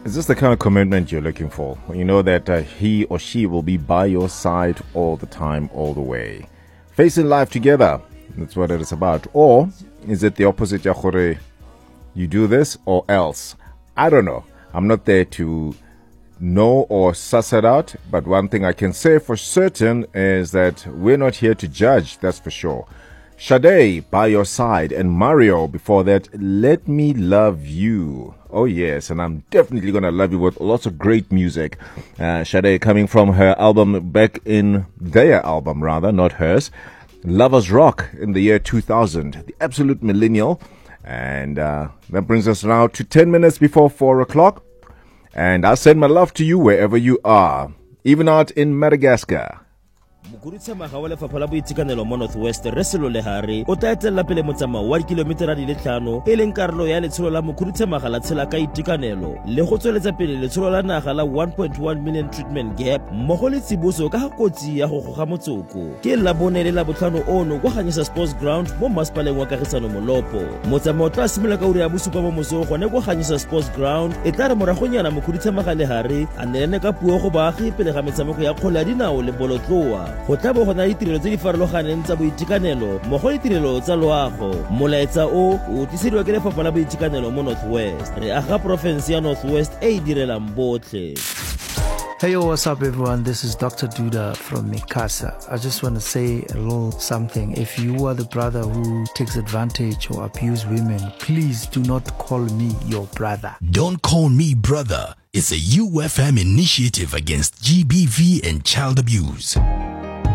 Is this the kind of commitment you're looking for? When you know that he or she will be by your side all the time, all the way. Facing life together, that's what it is about. Or is it the opposite? You do this or else? I don't know. I'm not there to know or suss it out. But one thing I can say for certain is that we're not here to judge, that's for sure. Sade, By Your Side, and Mario, before that, Let Me Love You. Oh yes, and I'm definitely going to love you with lots of great music. Sade coming from her album their album rather, not hers, Lovers Rock in the year 2000, the absolute millennial. And that brings us now to 10 minutes before 4 o'clock. And I send my love to you wherever you are, even out in Madagascar. Mokhuduthamaga wa lefapha la boitekanelo mo Northwest Reselo Lehare o tla etela pele motsamao wa dikilometera di le 5 e leng karolo ya letsholo la mokhuduthamaga la tshela ka itekanelo le go tsweletsa pele letsholo la naga la 1.1 million treatment gap mmogo le tsiboso ka kotsi ya go goga motsoko ke la bone le la botlhano ono kwa Ganyesa Sports Ground mo masepaleng wa Kagisano Molopo. Motsamao tla simolola ka ura ya bosupa mo mosong gone kwa Ganyesa Sports Ground e tla re moragonyana mokhuduthamaga Lehare a nelene ka puo go baagi pele ga metshameko ya kgwele ya dinao le bolotloa. Go tla bo go na ditirelo tse di farologaneng tsa boitekanelo mmogo le ditirelo tsa loago. Molaetsa o tlisediwa ke lefapha la boitekanelo mo Northwest. Re aga province ya Northwest e direlang botlhe. Hey, yo, what's up, everyone? This is Dr. Duda from Mikasa. I just want to say a little something. If you are the brother who takes advantage or abuse women, please do not call me your brother. Don't call me brother. It's a UFM initiative against GBV and child abuse.